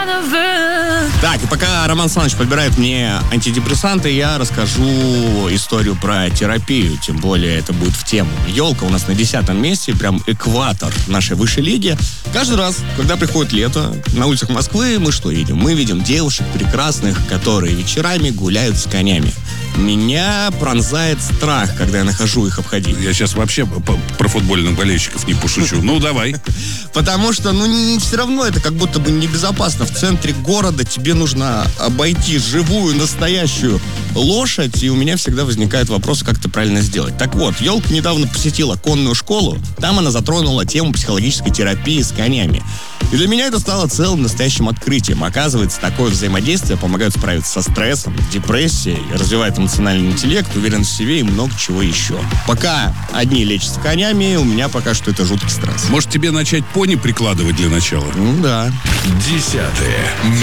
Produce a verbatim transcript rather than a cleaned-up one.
Так, и пока Роман Саныч подбирает мне антидепрессанты, я расскажу историю про терапию. Тем более это будет в тему. Елка у нас на десятом месте, прям экватор нашей высшей лиги. Каждый раз, когда приходит лето, на улицах Москвы мы что видим? Мы видим девушек прекрасных, которые вечерами гуляют с конями. Меня пронзает страх, когда я нахожу их обходить. Я сейчас вообще про футбольных болельщиков не пошучу. Ну, давай. Потому что, ну, не, все равно это как будто бы небезопасно. В центре города тебе нужно обойти живую, настоящую лошадь, и у меня всегда возникает вопрос, как это правильно сделать. Так вот, Елка недавно посетила конную школу. Там она затронула тему психологической терапии с конями. И для меня это стало целым настоящим открытием. Оказывается, такое взаимодействие помогает справиться со стрессом, депрессией, развивает эмоциональный интеллект, уверенность в себе и много чего еще. Пока одни лечатся конями, у меня пока что это жуткий стресс. Может, тебе начать пони прикладывать для начала? Ну да. Десятое